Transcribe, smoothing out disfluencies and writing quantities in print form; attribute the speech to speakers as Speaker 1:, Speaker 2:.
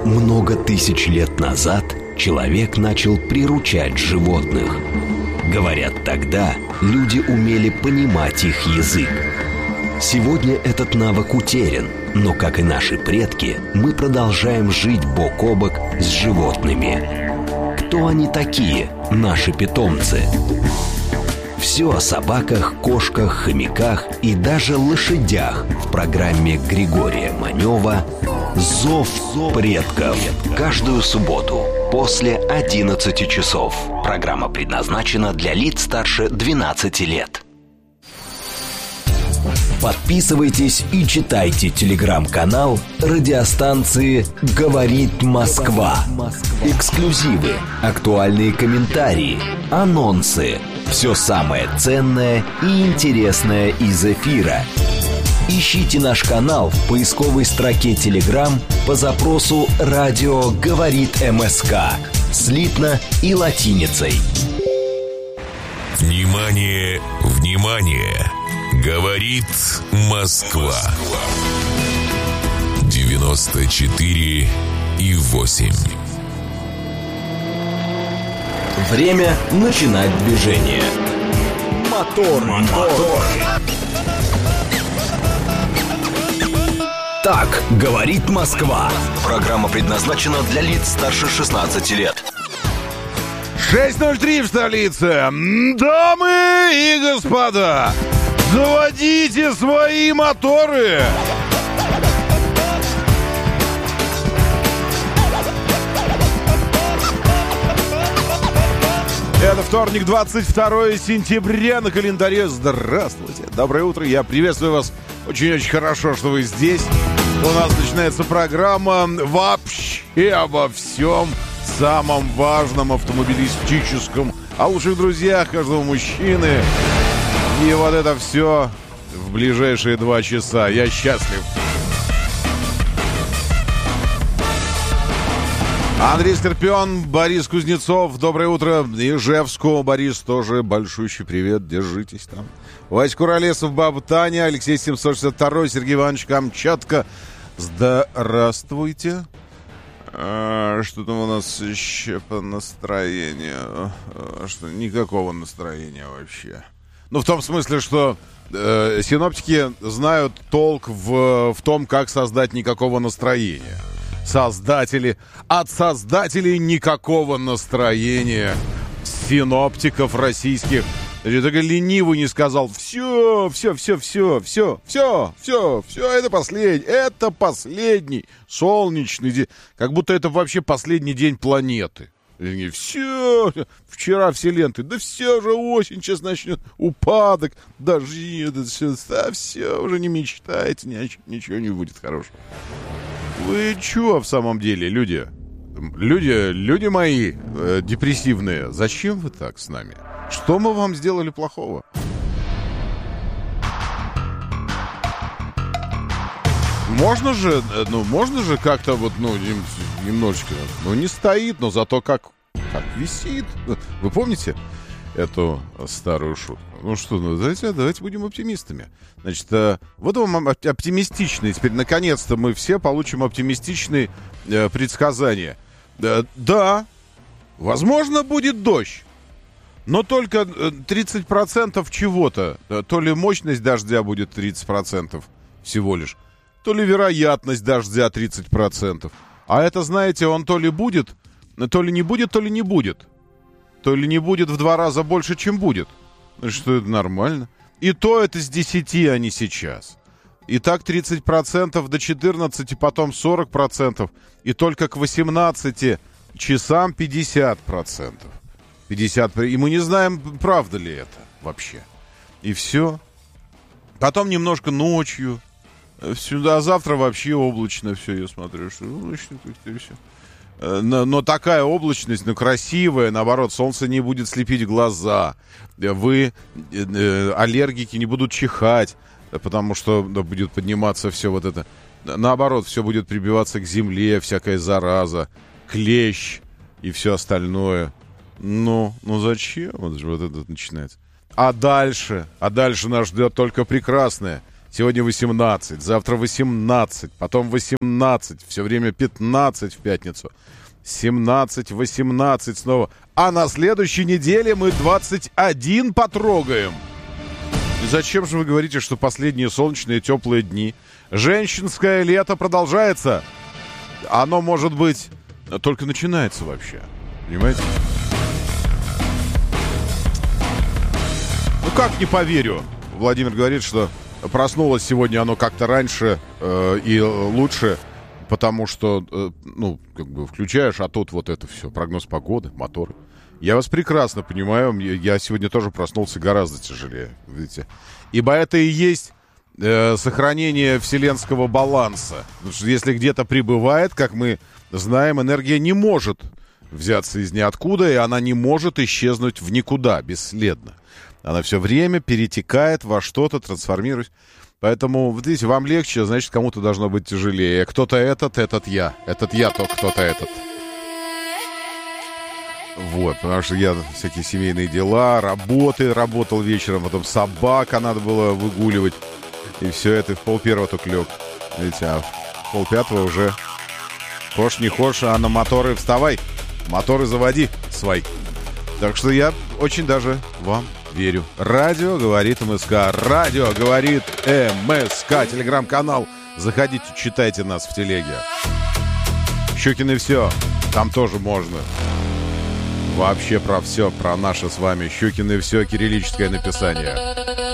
Speaker 1: Много тысяч лет назад человек начал приручать животных. Говорят, тогда люди умели понимать их язык. Сегодня этот навык утерян, но, как и наши предки, мы продолжаем жить бок о бок с животными. Кто они такие, наши питомцы? Все о собаках, кошках, хомяках и даже лошадях в программе Григория Манева «Зов предков». Каждую субботу после 11 часов. Программа предназначена для лиц старше 12 лет. Подписывайтесь и читайте телеграм-канал радиостанции «Говорит Москва». Эксклюзивы, актуальные комментарии, анонсы. Все самое ценное и интересное из эфира. Ищите наш канал в поисковой строке Telegram по запросу «Радио говорит МСК» слитно и латиницей.
Speaker 2: Внимание, внимание! Говорит Москва. 94,8.
Speaker 1: Время начинать движение. Мотор. Так говорит Москва. Программа предназначена для лиц старше 16 лет.
Speaker 3: 6:03 в столице. Дамы и господа, заводите свои моторы. Это вторник, 22 сентября на календаре. Здравствуйте, доброе утро, я приветствую вас. Очень-очень хорошо, что вы здесь. У нас начинается программа вообще обо всем самом важном автомобилистическом, о лучших друзьях каждого мужчины. И вот это все в ближайшие 2 часа. Я счастлив. Андрей Скорпион, Борис Кузнецов. Доброе утро. Ижевску. Борис, тоже большущий привет. Держитесь там. Вась Куролесов, Баба Таня, Алексей 762, Сергей Иванович Камчатка. Здравствуйте. Что там у нас еще по настроению? Что, никакого настроения вообще. Ну, в том смысле, что синоптики знают толк в том, как создать никакого настроения. От создателей никакого настроения синоптиков российских. Я только ленивый не сказал: все, это последний солнечный день. Как будто это вообще последний день планеты. Все, вчера все ленты, да все же осень, сейчас начнет упадок, дожди, это все, уже не мечтайте, ничего не будет хорошего. Вы чё в самом деле, люди мои депрессивные, зачем вы так с нами? Что мы вам сделали плохого? Можно же как-то вот, немножечко, не стоит, но зато как висит. Вы помните эту старую шутку? Ну что, давайте будем оптимистами. Значит, вот вам оптимистичные, теперь наконец-то мы все получим оптимистичные предсказания. Да, возможно, будет дождь. Но только 30% чего-то. То ли мощность дождя будет 30% всего лишь, то ли вероятность дождя 30%. А это, знаете, он то ли будет, то ли не будет, то ли не будет. То ли не будет в 2 раза больше, чем будет. Что это нормально. И то это с 10, а не сейчас. И так 30% до 14, потом 40%. И только к 18 часам 50%. 50%. И мы не знаем, правда ли это вообще. И все. Потом немножко ночью. А завтра вообще облачно все, я смотрю, что облачно как-то все. Но такая облачность, красивая, наоборот, солнце не будет слепить глаза. Вы, аллергики, не будут чихать, потому что будет подниматься все вот это. Наоборот, все будет прибиваться к земле, всякая зараза, клещ и все остальное. Ну зачем? Вот это начинается. А дальше нас ждет только прекрасное. Сегодня 18, завтра 18, потом 18, все время 15 в пятницу. 17, 18 снова. А на следующей неделе мы 21 потрогаем. И зачем же вы говорите, что последние солнечные теплые дни? Женщинское лето продолжается. Оно, может быть, только начинается вообще. Понимаете? Ну как не поверю? Владимир говорит, что проснулось сегодня оно как-то раньше и лучше, потому что, ну, как бы включаешь, а тут вот это все, прогноз погоды, моторы. Я вас прекрасно понимаю, я сегодня тоже проснулся гораздо тяжелее, видите. Ибо это и есть сохранение вселенского баланса. Потому что если где-то прибывает, как мы знаем, энергия не может взяться из ниоткуда, и она не может исчезнуть в никуда, бесследно. Она все время перетекает во что-то, трансформируясь. Поэтому, вот видите, вам легче, значит, кому-то должно быть тяжелее. Кто-то этот я. Этот я, то кто-то этот. Вот, потому что я всякие семейные дела, работал вечером, потом собака надо было выгуливать. И все это в 4:30 только лег. Видите, а в 4:30 уже хочешь не хочешь, а на моторы вставай. Моторы заводи свои. Так что я очень даже вам верю. Радио говорит МСК. Радио говорит МСК. Телеграм-канал. Заходите, читайте нас в телеге. Щукин и все. Там тоже можно. Вообще про все, про наше с вами Щукин и все, кириллическое написание.